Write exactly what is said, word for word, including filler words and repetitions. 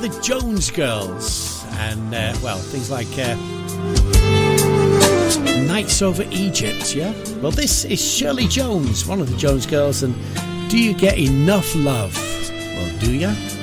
the Jones Girls, and uh, well, things like uh, Nights Over Egypt, yeah? Well, this is Shirley Jones, one of the Jones Girls, and Do You Get Enough Love? Well, do ya?